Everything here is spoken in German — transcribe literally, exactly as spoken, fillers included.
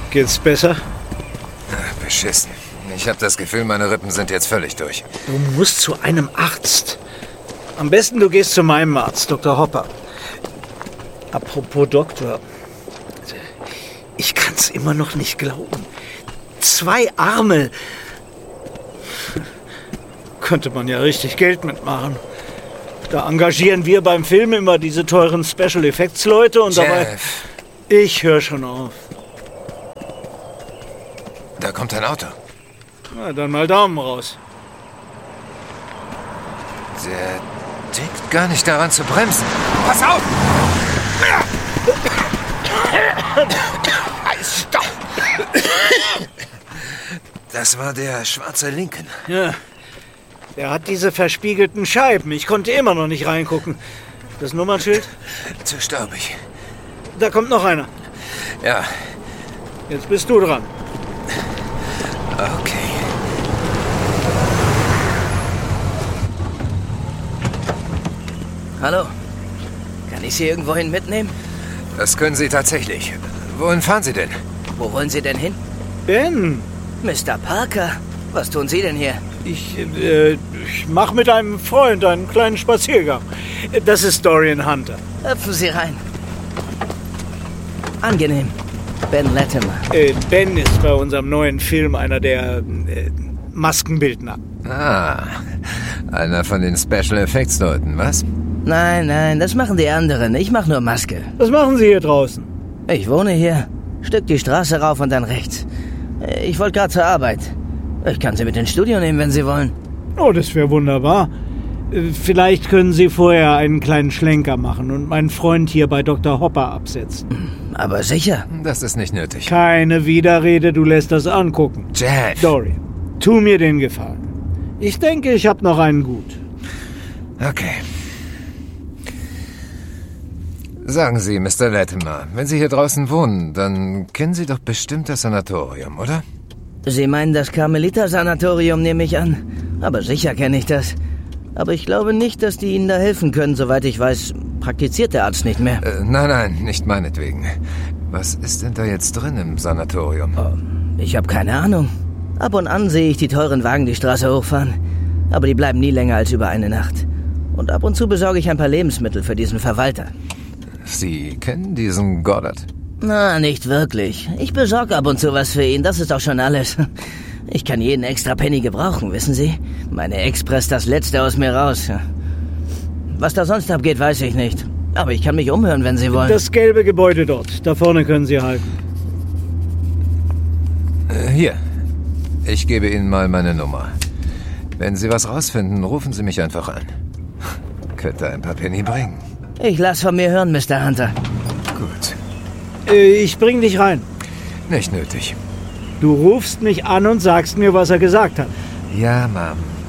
Geht's besser? Ach, beschissen. Ich habe das Gefühl, meine Rippen sind jetzt völlig durch. Du musst zu einem Arzt. Am besten, du gehst zu meinem Arzt, Doktor Hopper. Apropos Doktor. Ich kann's immer noch nicht glauben. Zwei Arme. Könnte man ja richtig Geld mitmachen. Da engagieren wir beim Film immer diese teuren Special Effects Leute und Jeff. dabei... Ich höre schon auf. Da kommt ein Auto. Na, dann mal Daumen raus. Der denkt gar nicht daran zu bremsen. Pass auf! Stopp! Das war der schwarze Lincoln. Ja. Der hat diese verspiegelten Scheiben. Ich konnte immer noch nicht reingucken. Das Nummernschild? Zu staubig. Da kommt noch einer. Ja. Jetzt bist du dran. Okay. Hallo. Kann ich Sie irgendwohin mitnehmen? Das können Sie tatsächlich. Wohin fahren Sie denn? Wo wollen Sie denn hin? Ben, Mister Parker, was tun Sie denn hier? ich, äh, ich mache mit einem Freund einen kleinen Spaziergang. Das ist Dorian Hunter. Hüpfen Sie rein. Angenehm. Ben Latimer. Äh, Ben ist bei unserem neuen Film einer der äh, Maskenbildner. Ah, einer von den Special Effects Leuten, was? Nein, nein, das machen die anderen. Ich mache nur Maske. Was machen Sie hier draußen? Ich wohne hier. Stück die Straße rauf und dann rechts. Ich wollte gerade zur Arbeit. Ich kann Sie mit ins Studio nehmen, wenn Sie wollen. Oh, das wäre wunderbar. Äh, Vielleicht können Sie vorher einen kleinen Schlenker machen und meinen Freund hier bei Doktor Hopper absetzen. Aber sicher. Das ist nicht nötig. Keine Widerrede, du lässt das angucken. Jeff! Dorian, tu mir den Gefallen. Ich denke, ich habe noch einen gut. Okay. Sagen Sie, Mister Latimer, wenn Sie hier draußen wohnen, dann kennen Sie doch bestimmt das Sanatorium, oder? Sie meinen das Karmeliter-Sanatorium, nehme ich an. Aber sicher kenne ich das. Aber ich glaube nicht, dass die Ihnen da helfen können. Soweit ich weiß, praktiziert der Arzt nicht mehr. Äh, nein, nein, nicht meinetwegen. Was ist denn da jetzt drin im Sanatorium? Oh, ich habe keine Ahnung. Ab und an sehe ich die teuren Wagen die Straße hochfahren. Aber die bleiben nie länger als über eine Nacht. Und ab und zu besorge ich ein paar Lebensmittel für diesen Verwalter. Sie kennen diesen Goddard? Na, nicht wirklich. Ich besorge ab und zu was für ihn, das ist auch schon alles. Ich kann jeden extra Penny gebrauchen, wissen Sie? Meine Ex presst das Letzte aus mir raus. Was da sonst abgeht, weiß ich nicht. Aber ich kann mich umhören, wenn Sie wollen. Das gelbe Gebäude dort. Da vorne können Sie halten. Äh, hier. Ich gebe Ihnen mal meine Nummer. Wenn Sie was rausfinden, rufen Sie mich einfach an. Könnte ein paar Penny bringen. Ich lass von mir hören, Mister Hunter. Gut. Äh, ich bring dich rein. Nicht nötig. Du rufst mich an und sagst mir, was er gesagt hat. Ja, Mom.